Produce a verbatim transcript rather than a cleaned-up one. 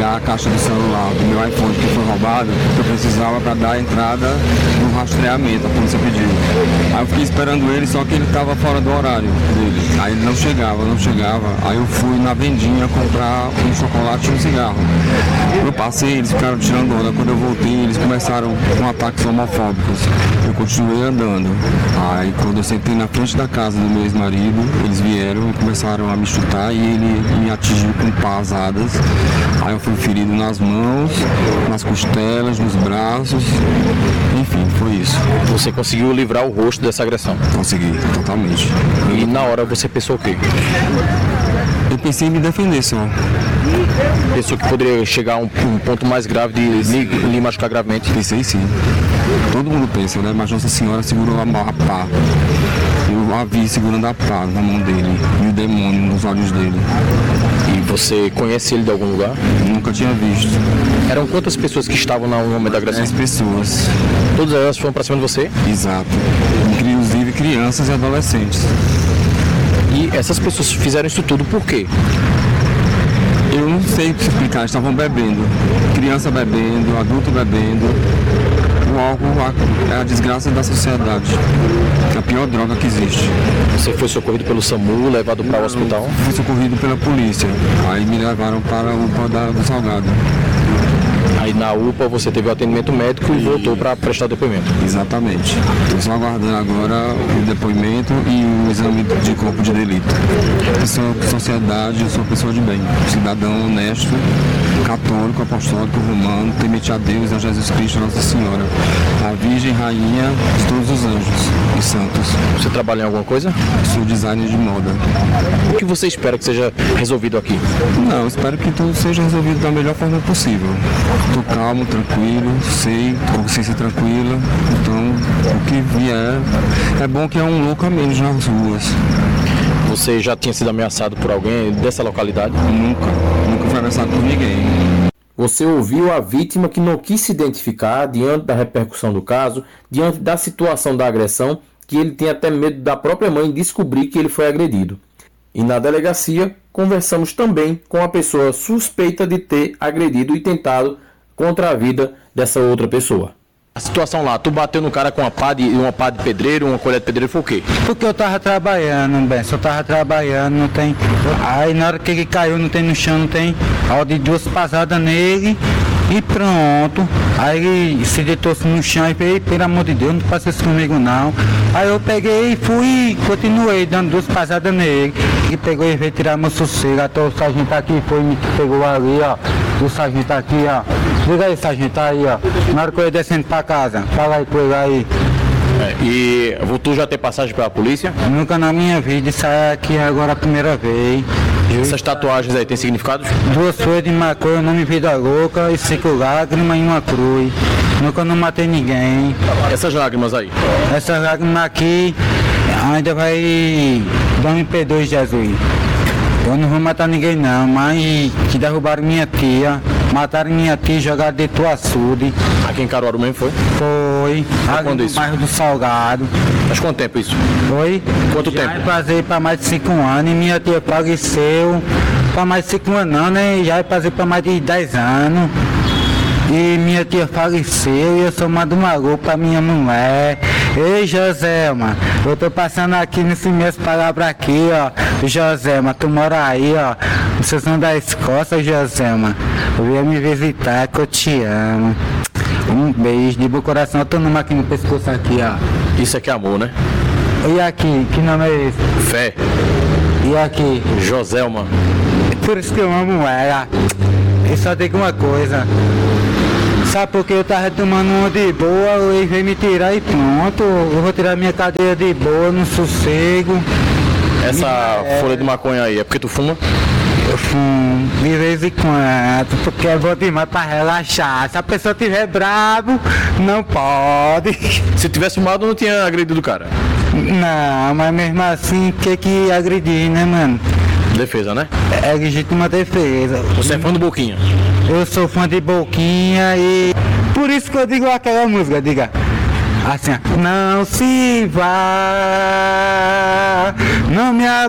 pegar a caixa do celular do meu iPhone que foi roubado, que eu precisava para dar a entrada no rastreamento, a polícia pediu. Aí eu fiquei esperando ele, só que ele estava fora do horário dele. Aí ele não chegava, não chegava. Aí eu fui na vendinha comprar um chocolate e um cigarro. Eu passei, eles ficaram tirando onda. Quando eu voltei, eles começaram com ataques homofóbicos. Eu continuei andando. Aí quando eu sentei na frente da casa do meu ex-marido, eles vieram e começaram a me chutar e ele me atingiu com pasadas. Aí eu fui ferido nas mãos, nas costelas, nos braços. Enfim, foi isso. Você conseguiu livrar o rosto dessa agressão? Consegui, totalmente. E na hora você pensou o quê? Eu pensei em me defender só. Pensou que poderia chegar a um, um ponto mais grave de lhe, lhe machucar gravemente? Pensei sim. Todo mundo pensa, né? Mas Nossa Senhora segurou a, a pá. Eu a vi segurando a pá na mão dele e o demônio nos olhos dele. E você conhece ele de algum lugar? Nunca tinha visto. Eram quantas pessoas que estavam no momento da agressão? dez pessoas. Todas elas foram pra cima de você? Exato. Inclusive crianças e adolescentes. E essas pessoas fizeram isso tudo por quê? Eu não sei explicar, eles estavam bebendo. Criança bebendo, adulto bebendo. O álcool é a desgraça da sociedade. É a pior droga que existe. Você foi socorrido pelo SAMU, levado para o hospital? Fui socorrido pela polícia. Aí me levaram para o U P A do Salgado. Aí na U P A você teve o atendimento médico e, e voltou para prestar depoimento? Exatamente. Estou só aguardando agora o depoimento e o exame de corpo de delito. Eu sou sociedade, eu sou pessoa de bem, cidadão honesto, católico, apostólico, romano, temente a Deus e a Jesus Cristo, Nossa Senhora, a Virgem Rainha de todos os anjos e santos. Você trabalha em alguma coisa? Sou designer de moda. O que você espera que seja resolvido aqui? Não, espero que tudo seja resolvido da melhor forma possível. Estou calmo, tranquilo, sei, consciência tranquila, então o que vier, é bom que é um louco a menos nas ruas. Você já tinha sido ameaçado por alguém dessa localidade? Nunca, nunca fui ameaçado por ninguém. Você ouviu a vítima que não quis se identificar diante da repercussão do caso, diante da situação da agressão, que ele tem até medo da própria mãe descobrir que ele foi agredido. E na delegacia, conversamos também com a pessoa suspeita de ter agredido e tentado contra a vida dessa outra pessoa. A situação lá, tu bateu no cara com uma pá de, uma pá de pedreiro, uma colher de pedreiro, foi o quê? Porque eu tava trabalhando, bem, eu tava trabalhando, não tem... Aí na hora que ele caiu, não tem no chão, não tem... Aí eu dei duas passadas nele e pronto. Aí ele se deitou-se no chão e falei, pelo amor de Deus, não faça isso comigo não. Aí eu peguei e fui e continuei dando duas passadas nele. Ele pegou e veio tirar meu sossego, até o sargento aqui foi me pegou ali, ó. O sargento aqui, ó. Liga aí, sargento, aí, ó. Na hora que eu ia descendo pra casa, fala aí com ele aí. É, e tu já tem passagem pela polícia? Nunca na minha vida, isso aqui é agora a primeira vez. Essas tatuagens aí têm significados? Duas folhas de maconha, nome Vida Louca e cinco lágrimas e uma cruz. Nunca não matei ninguém. Essas lágrimas aí? Essas lágrimas aqui ainda vai... Deus me perdoe, Jesus. Eu não vou matar ninguém não, mas que derrubaram minha tia, mataram minha tia e jogaram dentro do açude. Aqui em Caruaru mesmo foi? Foi. Quando isso? No bairro do Salgado. Mas quanto tempo isso? Foi. Quanto Já tempo? Já passei para mais de cinco anos e minha tia faleceu para mais de cinco anos não, né? Já passei para mais de dez anos. E minha tia faleceu e eu sou mandando uma roupa pra minha mulher. Ei, Joselma, eu tô passando aqui nesse minhas palavras aqui, ó. Joselma, tu mora aí, ó. Vocês são da Escócia, Joselma. Venha me visitar que eu te amo. Um beijo de bom coração. Eu tô numa aqui no pescoço aqui, ó. Isso aqui é amor, né? E aqui, que nome é esse? Fé. E aqui? Joselma. Por isso que eu amo ela. E só digo uma coisa. Sabe porque eu tava tomando uma de boa, ele veio me tirar e pronto. Eu vou tirar minha cadeira de boa, no sossego. Essa me... folha de maconha aí, é porque tu fuma? Eu fumo de vez em quando, porque é bom demais pra relaxar. Se a pessoa tiver bravo, não pode. Se tivesse fumado, não tinha agredido o cara? Não, mas mesmo assim, que que agredir, né, mano? Defesa, né? É legítima defesa. Você é fã do Boquinha? Eu sou fã de Boquinha e... Por isso que eu digo aquela música, diga... Assim, ó. Não se vá, não me